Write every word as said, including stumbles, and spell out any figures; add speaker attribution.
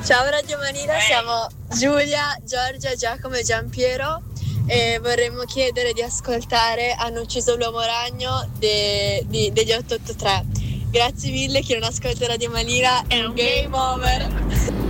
Speaker 1: Ciao Radio Manila, siamo Giulia, Giorgia, Giacomo e Giampiero e vorremmo chiedere di ascoltare Hanno ucciso l'uomo ragno de, di, degli otto otto tre. Grazie mille, chi non ascolta Radio Manila è un game over.